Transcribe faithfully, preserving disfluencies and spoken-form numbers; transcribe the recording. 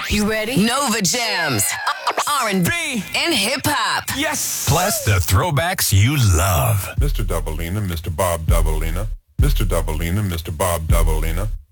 You ready? Nova Jams, R and B, and hip-hop. Yes! Plus the throwbacks you love. Mister Doubleina, Mister Bob Doubleina, Mister Doubleina, Mister Bob Doubleina.